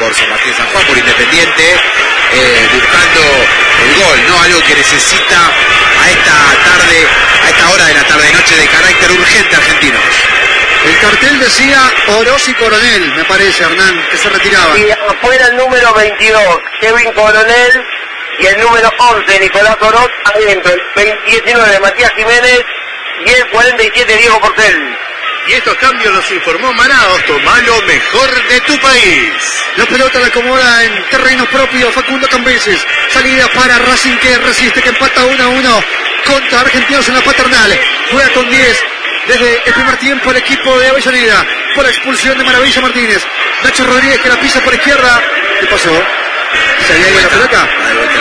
por San Martín San Juan, por Independiente, buscando el gol, ¿no? Algo que necesita a esta hora de la tarde-noche de carácter urgente Argentinos. El cartel decía Oroz y Coronel, me parece, Hernán, que se retiraban. Y afuera el número 22, Kevin Coronel, y el número 11, Nicolás Oroz, adentro. El 19, Matías Jiménez, y el 47, Diego Porcel. Y estos cambios los informó Manaos, toma lo mejor de tu país. La pelota la acomoda en terreno propio Facundo Cambeses. Salida para Racing, que resiste, que empata 1-1 contra Argentinos en la Paternal. Juega con 10 desde el primer tiempo el equipo de Avellaneda por la expulsión de Maravilla Martínez. Nacho Rodríguez, que la pisa por izquierda. ¿Qué pasó? ¿Se había ido la pelota?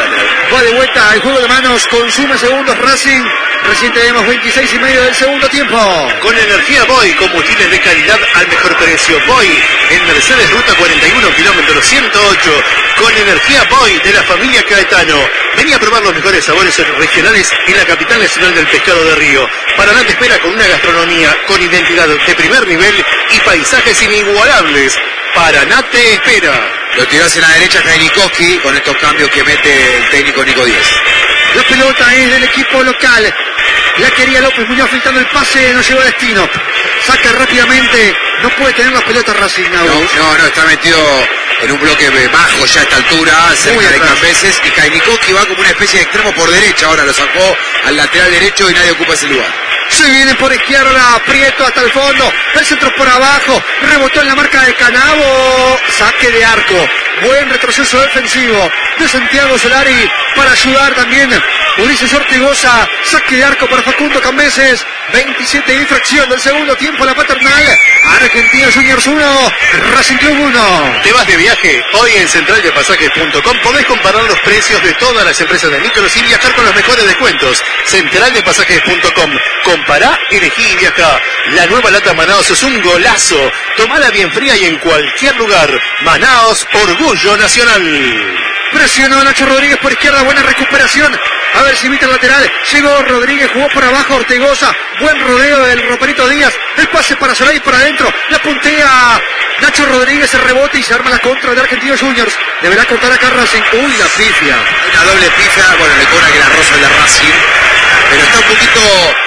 Va de vuelta el juego de manos, consume segundos Racing. Recién tenemos 26 y medio del segundo tiempo. Con energía Boy, combustibles de calidad al mejor precio. Boy, en Mercedes Ruta 41, kilómetro 108. Con energía Boy de la familia Caetano. Vení a probar los mejores sabores regionales en la capital nacional del pescado de Río. Paraná te espera con una gastronomía con identidad de primer nivel y paisajes inigualables. Paraná te espera. Lo tiró hacia la derecha Jainikowski con estos cambios que mete el técnico Nico Díaz. La pelota es del equipo local. La quería López Muñoz filtrando el pase, no llegó a destino. Saca rápidamente, no puede tener la pelota Racing. No, está metido en un bloque bajo ya a esta altura, cerca de Cambeses, y Jainikowski va como una especie de extremo por derecha, ahora lo sacó al lateral derecho y nadie ocupa ese lugar. Se viene por izquierda, Prieto hasta el fondo, el centro por abajo, rebotó en la marca de Canavo, saque de arco, buen retroceso defensivo de Santiago Solari para ayudar también Ulises Ortigosa, saque de arco para Facundo Cambeses, 27 de infracción del segundo tiempo la Paternal, Argentinos Juniors 1, Racing Club 1. ¿Te vas de viaje? Hoy en centraldepasajes.com podés comparar los precios de todas las empresas de micros y viajar con los mejores descuentos. Centraldepasajes.com. Compará, elegí y viajá. La nueva lata Manaos es un golazo. Tomala bien fría y en cualquier lugar. Manaos, orgullo nacional. Presionó Nacho Rodríguez por izquierda, buena recuperación. A ver si evita el lateral. Llegó Rodríguez, jugó por abajo Ortigosa. Buen rodeo del Roperito Díaz. El pase para Solari por adentro. La puntea Nacho Rodríguez, el rebote y se arma la contra de Argentinos Juniors. Deberá cortar acá Racing. Uy, la pifia. Hay una doble pifia, bueno, le cobra que la rosa de Racing. Pero está un poquito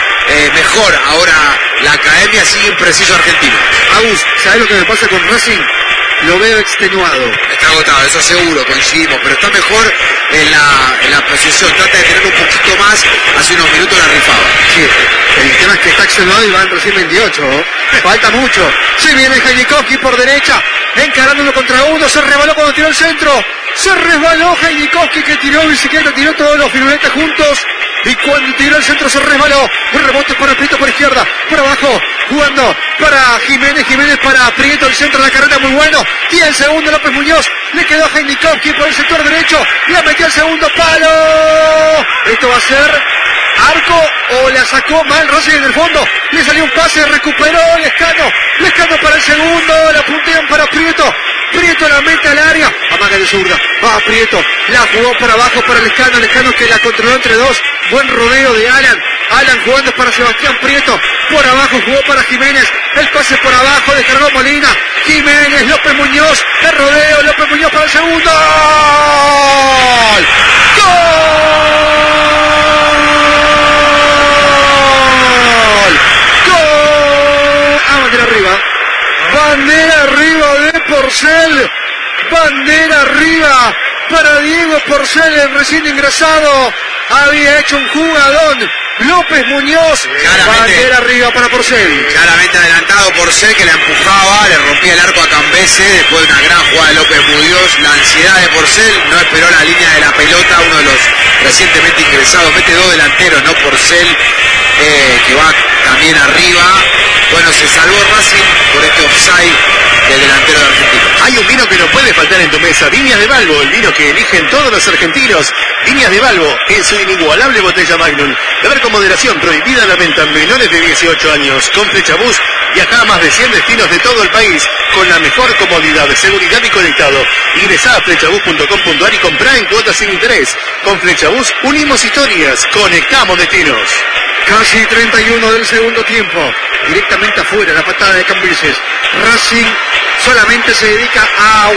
mejor ahora la academia, sigue impreciso Argentino. Agus, ¿sabes lo que me pasa con Racing? Lo veo extenuado. Está agotado, eso seguro, coincidimos, pero está mejor en la posición, trata de tener un poquito más, hace unos minutos la rifaba. Sí, el tema es que está extenuado y van recién 28, ¿no? Falta mucho. Se viene Jainikowski por derecha, encarándolo contra uno, se rebaló cuando tiró el centro, se resbaló Jainikowski que tiró bicicleta, tiró todos los firuletes juntos, y cuando tiró el centro se resbaló, un rebote para Prieto por izquierda, por abajo, jugando para Jiménez para Prieto, el centro de la carrera muy bueno, y el segundo López Muñoz, le quedó a Jainikowski por el sector derecho, la metió al segundo palo, esto va a ser arco o la sacó mal Racing en el fondo, le salió un pase, recuperó Lescano para el segundo, la puntean para Prieto la mete al área, amaga de zurda, va Prieto, la jugó para abajo para Lescano que la controló entre dos, buen rodeo de Alan jugando para Sebastián Prieto, por abajo jugó para Jiménez, el pase por abajo descargó Molina, Jiménez, López Muñoz, el rodeo, López Muñoz para el segundo, bandera arriba de Porcel, bandera arriba para Diego Porcel, el recién ingresado, había hecho un jugadón López Muñoz, bandera arriba para Porcel. Claramente adelantado Porcel, que la empujaba, le rompía el arco a Cambeses, después de una gran jugada de López Muñoz, la ansiedad de Porcel, no esperó la línea de la pelota, uno de los recientemente ingresados, mete dos delanteros, no Porcel, que va también arriba. Bueno, se salvó Racing por este offside del delantero de Argentina. Hay un vino que no puede faltar en tu mesa, Viñas de Balbo, el vino que eligen todos los argentinos. Viñas de Balbo, en su inigualable botella Magnum. Beber con moderación, prohibida la venta en menores de 18 años. Con Flechabús, viaja a más de 100 destinos de todo el país, con la mejor comodidad, seguridad y conectado. Ingresá a flechabús.com.ar y comprá en cuotas sin interés. Con Flechabús unimos historias, conectamos destinos. Casi 31 del segundo tiempo, directamente afuera la patada de Cambeses. Racing solamente se dedica a